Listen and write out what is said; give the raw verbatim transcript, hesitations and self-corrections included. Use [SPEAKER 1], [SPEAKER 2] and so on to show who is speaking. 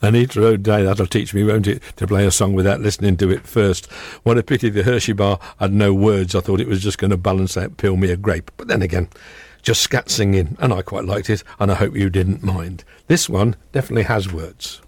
[SPEAKER 1] Anita O'Day, that'll teach me, won't it, to play a song without listening to it first. What a pity the Hershey bar had no words. I thought it was just going to balance out Peel Me a Grape. But then again, just scat singing, and I quite liked it, and I hope you didn't mind. This one definitely has words.